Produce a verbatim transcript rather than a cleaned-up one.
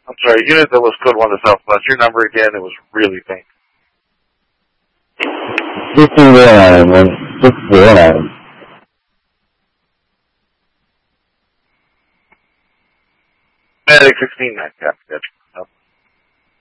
I'm sorry, unit that was code one to Southwest. Your number again, it was really faint. six zero nine one six zero nine. Medic sixteen nine, yeah, gotcha.